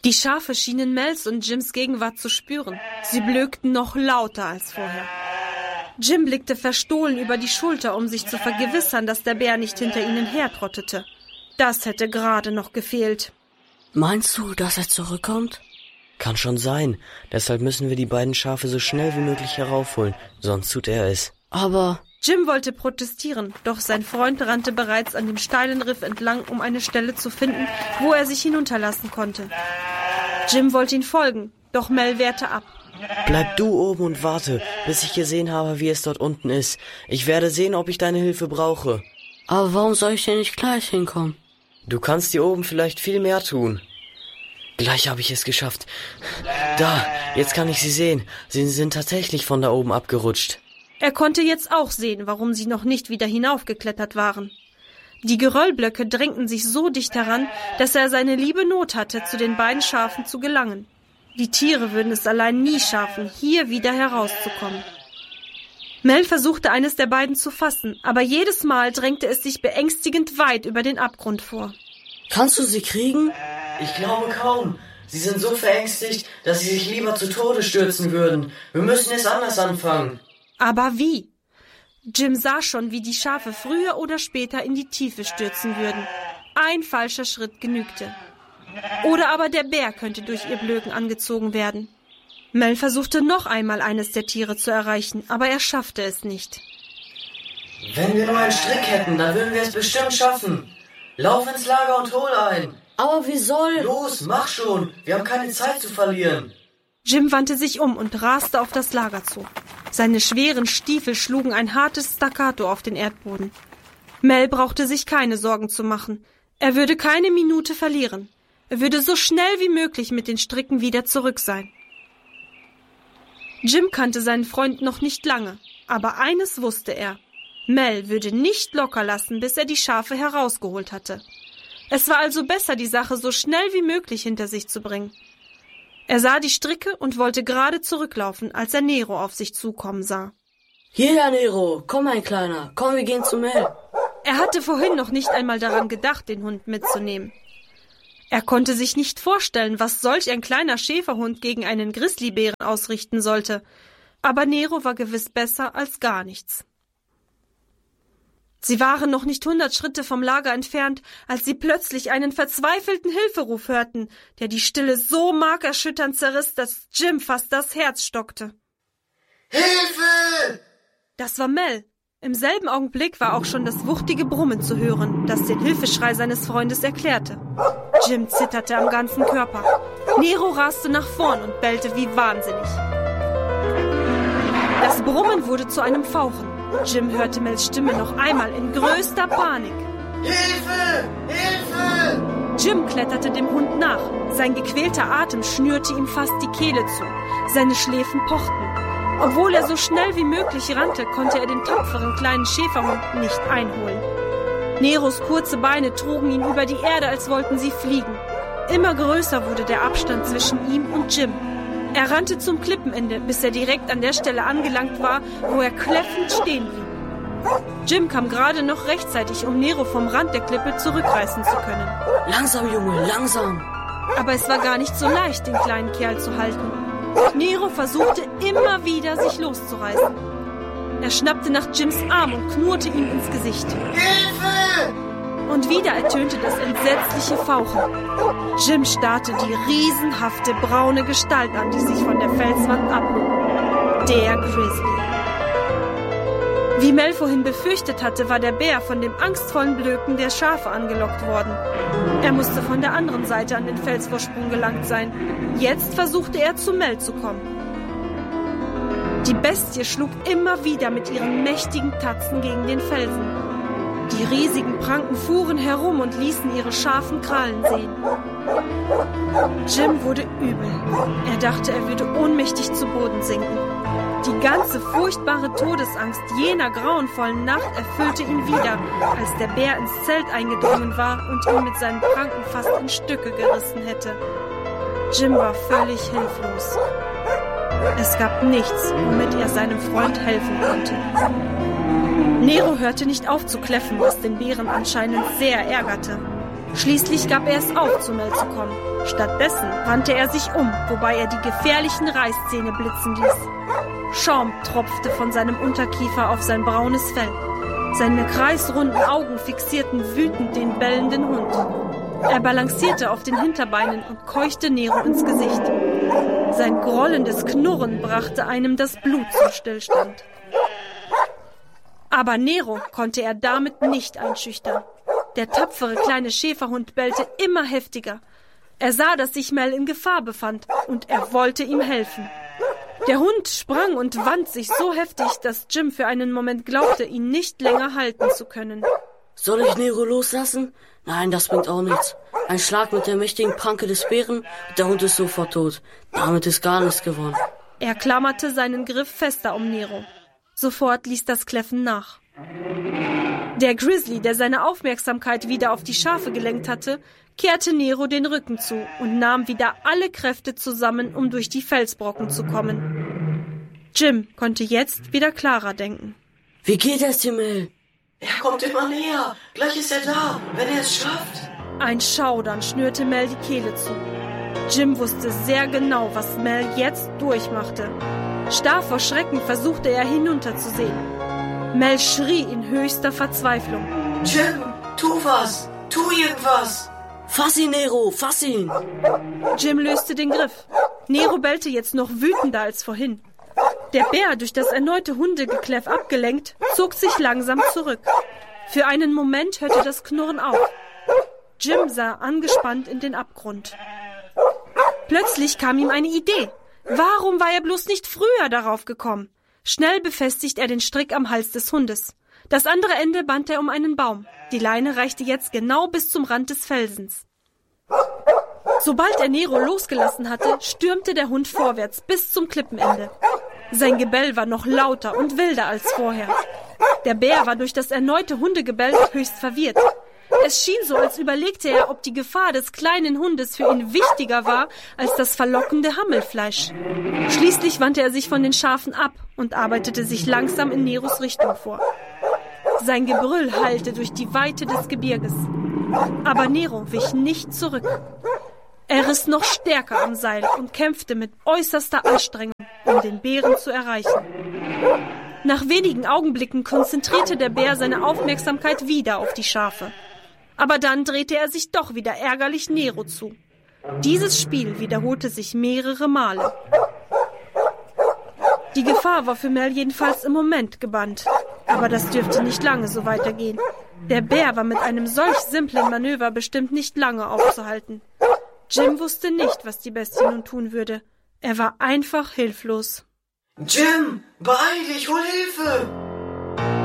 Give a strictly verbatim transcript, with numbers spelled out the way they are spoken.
Die Schafe schienen Mels und Jims Gegenwart zu spüren. Sie blökten noch lauter als vorher. Jim blickte verstohlen über die Schulter, um sich zu vergewissern, dass der Bär nicht hinter ihnen hertrottete. Das hätte gerade noch gefehlt. Meinst du, dass er zurückkommt? Kann schon sein. Deshalb müssen wir die beiden Schafe so schnell wie möglich heraufholen, sonst tut er es. Aber... Jim wollte protestieren, doch sein Freund rannte bereits an dem steilen Riff entlang, um eine Stelle zu finden, wo er sich hinunterlassen konnte. Jim wollte ihn folgen, doch Mel wehrte ab. Bleib du oben und warte, bis ich gesehen habe, wie es dort unten ist. Ich werde sehen, ob ich deine Hilfe brauche. Aber warum soll ich denn nicht gleich hinkommen? Du kannst hier oben vielleicht viel mehr tun. Gleich habe ich es geschafft. Da, jetzt kann ich sie sehen. Sie sind tatsächlich von da oben abgerutscht. Er konnte jetzt auch sehen, warum sie noch nicht wieder hinaufgeklettert waren. Die Geröllblöcke drängten sich so dicht heran, dass er seine liebe Not hatte, zu den beiden Schafen zu gelangen. Die Tiere würden es allein nie schaffen, hier wieder herauszukommen. Mel versuchte, eines der beiden zu fassen, aber jedes Mal drängte es sich beängstigend weit über den Abgrund vor. Kannst du sie kriegen? Ich glaube kaum. Sie sind so verängstigt, dass sie sich lieber zu Tode stürzen würden. Wir müssen es anders anfangen. Aber wie? Jim sah schon, wie die Schafe früher oder später in die Tiefe stürzen würden. Ein falscher Schritt genügte. Oder aber der Bär könnte durch ihr Blöken angezogen werden. Mel versuchte noch einmal, eines der Tiere zu erreichen, aber er schaffte es nicht. Wenn wir nur einen Strick hätten, dann würden wir es bestimmt schaffen. Lauf ins Lager und hol ein. Aber wie soll... Los, mach schon. Wir haben keine Zeit zu verlieren. Jim wandte sich um und raste auf das Lager zu. Seine schweren Stiefel schlugen ein hartes Staccato auf den Erdboden. Mel brauchte sich keine Sorgen zu machen. Er würde keine Minute verlieren. Er würde so schnell wie möglich mit den Stricken wieder zurück sein. Jim kannte seinen Freund noch nicht lange, aber eines wusste er. Mel würde nicht locker lassen, bis er die Schafe herausgeholt hatte. Es war also besser, die Sache so schnell wie möglich hinter sich zu bringen. Er sah die Stricke und wollte gerade zurücklaufen, als er Nero auf sich zukommen sah. Hierher, Nero, komm, mein Kleiner, komm, wir gehen zu Mel. Er hatte vorhin noch nicht einmal daran gedacht, den Hund mitzunehmen. Er konnte sich nicht vorstellen, was solch ein kleiner Schäferhund gegen einen Grizzlybären ausrichten sollte. Aber Nero war gewiss besser als gar nichts. Sie waren noch nicht hundert Schritte vom Lager entfernt, als sie plötzlich einen verzweifelten Hilferuf hörten, der die Stille so markerschütternd zerriss, dass Jim fast das Herz stockte. Hilfe! Das war Mel. Im selben Augenblick war auch schon das wuchtige Brummen zu hören, das den Hilfeschrei seines Freundes erklärte. Jim zitterte am ganzen Körper. Nero raste nach vorn und bellte wie wahnsinnig. Das Brummen wurde zu einem Fauchen. Jim hörte Mels Stimme noch einmal in größter Panik. Hilfe! Hilfe! Jim kletterte dem Hund nach. Sein gequälter Atem schnürte ihm fast die Kehle zu. Seine Schläfen pochten. Obwohl er so schnell wie möglich rannte, konnte er den tapferen kleinen Schäferhund nicht einholen. Neros kurze Beine trugen ihn über die Erde, als wollten sie fliegen. Immer größer wurde der Abstand zwischen ihm und Jim. Er rannte zum Klippenende, bis er direkt an der Stelle angelangt war, wo er kläffend stehen blieb. Jim kam gerade noch rechtzeitig, um Nero vom Rand der Klippe zurückreißen zu können. Langsam, Junge, langsam. Aber es war gar nicht so leicht, den kleinen Kerl zu halten. Nero versuchte immer wieder, sich loszureißen. Er schnappte nach Jims Arm und knurrte ihm ins Gesicht. Hilfe! Und wieder ertönte das entsetzliche Fauchen. Jim starrte die riesenhafte braune Gestalt an, die sich von der Felswand abhob. Der Grizzly. Wie Mel vorhin befürchtet hatte, war der Bär von dem angstvollen Blöken der Schafe angelockt worden. Er musste von der anderen Seite an den Felsvorsprung gelangt sein. Jetzt versuchte er, zu Mel zu kommen. Die Bestie schlug immer wieder mit ihren mächtigen Tatzen gegen den Felsen. Die riesigen Pranken fuhren herum und ließen ihre scharfen Krallen sehen. Jim wurde übel. Er dachte, er würde ohnmächtig zu Boden sinken. Die ganze furchtbare Todesangst jener grauenvollen Nacht erfüllte ihn wieder, als der Bär ins Zelt eingedrungen war und ihn mit seinen Pranken fast in Stücke gerissen hätte. Jim war völlig hilflos. Es gab nichts, womit er seinem Freund helfen konnte. Nero hörte nicht auf zu kläffen, was den Bären anscheinend sehr ärgerte. Schließlich gab er es auf, zu Mel zu kommen. Stattdessen wandte er sich um, wobei er die gefährlichen Reißzähne blitzen ließ. Schaum tropfte von seinem Unterkiefer auf sein braunes Fell. Seine kreisrunden Augen fixierten wütend den bellenden Hund. Er balancierte auf den Hinterbeinen und keuchte Nero ins Gesicht. Sein grollendes Knurren brachte einem das Blut zum Stillstand. Aber Nero konnte er damit nicht einschüchtern. Der tapfere kleine Schäferhund bellte immer heftiger. Er sah, dass sich Mel in Gefahr befand, und er wollte ihm helfen. Der Hund sprang und wand sich so heftig, dass Jim für einen Moment glaubte, ihn nicht länger halten zu können. Soll ich Nero loslassen? Nein, das bringt auch nichts. Ein Schlag mit der mächtigen Pranke des Bären und der Hund ist sofort tot. Damit ist gar nichts gewonnen. Er klammerte seinen Griff fester um Nero. Sofort ließ das Kläffen nach. Der Grizzly, der seine Aufmerksamkeit wieder auf die Schafe gelenkt hatte, kehrte Nero den Rücken zu und nahm wieder alle Kräfte zusammen, um durch die Felsbrocken zu kommen. Jim konnte jetzt wieder klarer denken. Wie geht es dir, Mel? Er kommt immer näher. Gleich ist er da, wenn er es schafft. Ein Schaudern schnürte Mel die Kehle zu. Jim wusste sehr genau, was Mel jetzt durchmachte. Starr vor Schrecken versuchte er hinunterzusehen. Mel schrie in höchster Verzweiflung. Jim, tu was! Tu irgendwas! Fass ihn, Nero, fass ihn! Jim löste den Griff. Nero bellte jetzt noch wütender als vorhin. Der Bär, durch das erneute Hundegekläff abgelenkt, zog sich langsam zurück. Für einen Moment hörte das Knurren auf. Jim sah angespannt in den Abgrund. Plötzlich kam ihm eine Idee. Warum war er bloß nicht früher darauf gekommen? Schnell befestigt er den Strick am Hals des Hundes. Das andere Ende band er um einen Baum. Die Leine reichte jetzt genau bis zum Rand des Felsens. Sobald er Nero losgelassen hatte, stürmte der Hund vorwärts bis zum Klippenende. Sein Gebell war noch lauter und wilder als vorher. Der Bär war durch das erneute Hundegebell höchst verwirrt. Es schien so, als überlegte er, ob die Gefahr des kleinen Hundes für ihn wichtiger war als das verlockende Hammelfleisch. Schließlich wandte er sich von den Schafen ab und arbeitete sich langsam in Neros Richtung vor. Sein Gebrüll hallte durch die Weite des Gebirges. Aber Nero wich nicht zurück. Er riss noch stärker am Seil und kämpfte mit äußerster Anstrengung, um den Bären zu erreichen. Nach wenigen Augenblicken konzentrierte der Bär seine Aufmerksamkeit wieder auf die Schafe. Aber dann drehte er sich doch wieder ärgerlich Nero zu. Dieses Spiel wiederholte sich mehrere Male. Die Gefahr war für Mel jedenfalls im Moment gebannt. Aber das dürfte nicht lange so weitergehen. Der Bär war mit einem solch simplen Manöver bestimmt nicht lange aufzuhalten. Jim wusste nicht, was die Bestie nun tun würde. Er war einfach hilflos. Jim, beeil dich, hol Hilfe!